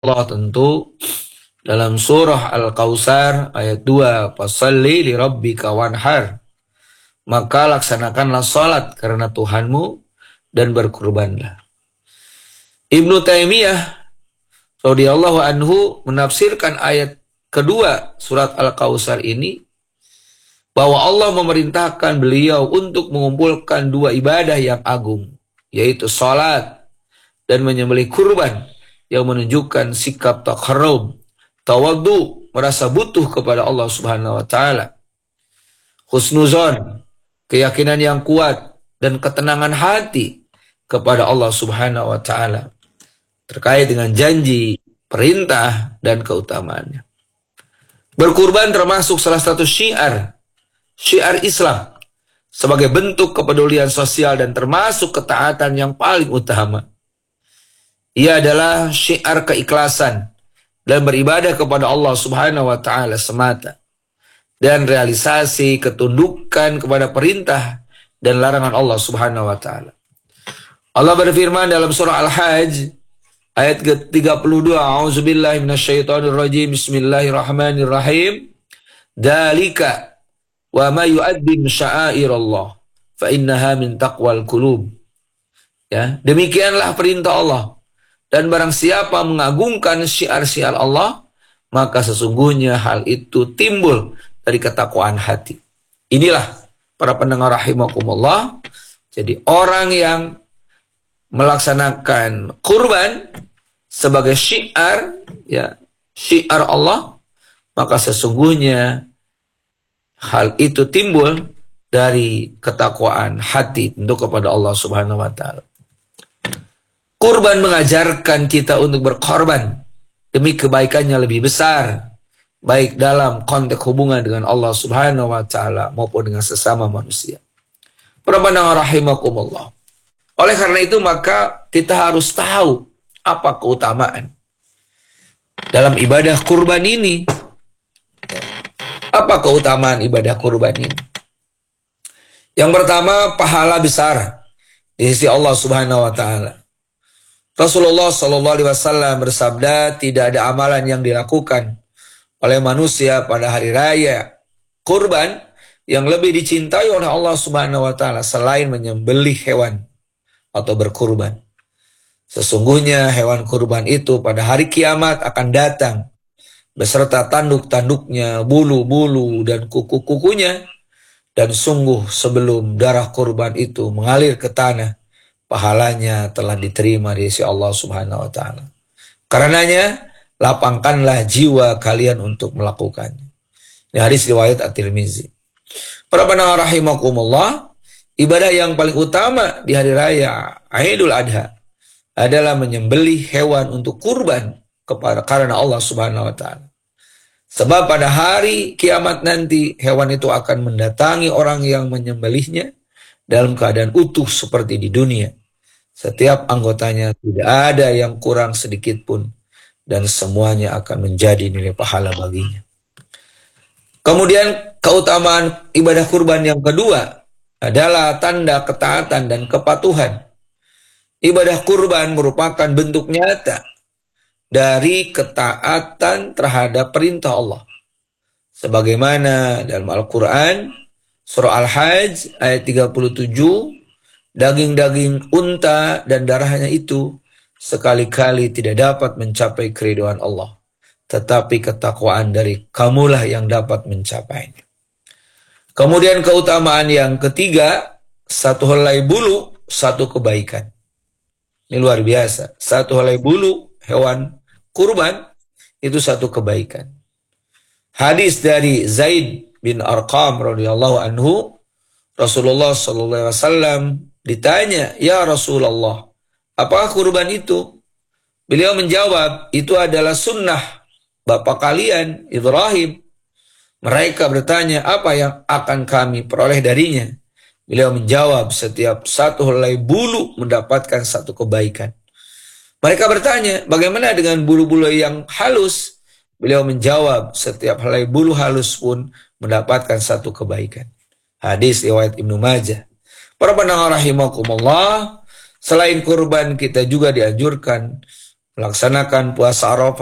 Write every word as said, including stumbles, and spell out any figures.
Allah tentu dalam surah Al-Kautsar ayat dua, fasalli li rabbika wanhar, maka laksanakanlah salat karena Tuhanmu dan berkurbanlah. Ibnu Taimiyah radhiyallahu anhu menafsirkan ayat kedua surat Al-Kautsar ini bahwa Allah memerintahkan beliau untuk mengumpulkan dua ibadah yang agung, yaitu salat dan menyembelih kurban, yang menunjukkan sikap taqarrub, tawaddu, merasa butuh kepada Allah Subhanahu wa taala. Husnuzon, keyakinan yang kuat dan ketenangan hati kepada Allah Subhanahu wa taala terkait dengan janji, perintah dan keutamaannya. Berkurban termasuk salah satu syiar syiar Islam sebagai bentuk kepedulian sosial dan termasuk ketaatan yang paling utama. Ia adalah syiar keikhlasan dan beribadah kepada Allah Subhanahu wa taala semata, dan realisasi ketundukan kepada perintah dan larangan Allah Subhanahu wa taala. Allah berfirman dalam surah Al-Hajj ayat ke tiga puluh dua, A'udzubillahi minasyaitonir rajim, Bismillahirrahmanirrahim. Dzalika wa ma yu'azzim sya'airallah fa innaha min taqwal qulub. Ya, demikianlah perintah Allah. Dan barang siapa mengagungkan syiar-syiar Allah, maka sesungguhnya hal itu timbul dari ketakwaan hati. Inilah para pendengar rahimakumullah. Jadi orang yang melaksanakan kurban sebagai syiar, ya, syiar Allah, maka sesungguhnya hal itu timbul dari ketakwaan hati untuk kepada Allah Subhanahu wa taala. Kurban mengajarkan kita untuk berkorban demi kebaikannya lebih besar, baik dalam konteks hubungan dengan Allah Subhanahu wa taala maupun dengan sesama manusia. Para pendengar rahimakumullah. Oleh karena itu maka kita harus tahu apa keutamaan dalam ibadah kurban ini. Apa keutamaan ibadah kurban ini? Yang pertama, pahala besar di sisi Allah Subhanahu wa taala. Rasulullah shallallahu alaihi wasallam bersabda, tidak ada amalan yang dilakukan oleh manusia pada hari raya kurban yang lebih dicintai oleh Allah Subhanahu wa taala selain menyembelih hewan atau berkurban. Sesungguhnya hewan kurban itu pada hari kiamat akan datang beserta tanduk-tanduknya, bulu-bulu dan kuku-kukunya, dan sungguh sebelum darah kurban itu mengalir ke tanah, pahalanya telah diterima di sisi Allah Subhanahu wa taala. Karenanya lapangkanlah jiwa kalian untuk melakukannya. Ini hadis riwayat At-Tirmizi. Para pendengar rahimakumullah, ibadah yang paling utama di hari raya Idul Adha adalah menyembelih hewan untuk kurban kepada karena Allah Subhanahu wa taala. Sebab pada hari kiamat nanti hewan itu akan mendatangi orang yang menyembelihnya dalam keadaan utuh seperti di dunia. Setiap anggotanya tidak ada yang kurang sedikit pun, dan semuanya akan menjadi nilai pahala baginya. Kemudian keutamaan ibadah kurban yang kedua adalah tanda ketaatan dan kepatuhan. Ibadah kurban merupakan bentuk nyata dari ketaatan terhadap perintah Allah. Sebagaimana dalam Al-Quran, surah Al-Hajj ayat tiga puluh tujuh, daging-daging unta dan darahnya itu sekali-kali tidak dapat mencapai keridhaan Allah, tetapi ketakwaan dari kamulah yang dapat mencapainya. Kemudian keutamaan yang ketiga, satu helai bulu, satu kebaikan. Ini luar biasa. Satu helai bulu hewan kurban itu satu kebaikan. Hadis dari Zaid bin Arqam radhiyallahu anhu, Rasulullah sallallahu alaihi wasallam ditanya, "Ya Rasulullah, apakah kurban itu?" Beliau menjawab, "Itu adalah sunnah bapak kalian Ibrahim." Mereka bertanya, "Apa yang akan kami peroleh darinya?" Beliau menjawab, "Setiap satu helai bulu mendapatkan satu kebaikan." Mereka bertanya, "Bagaimana dengan bulu-bulu yang halus?" Beliau menjawab, "Setiap helai bulu halus pun mendapatkan satu kebaikan." Hadis riwayat Ibnu Majah. Para pendengar rahimakumullah, selain kurban kita juga dianjurkan melaksanakan puasa Arafah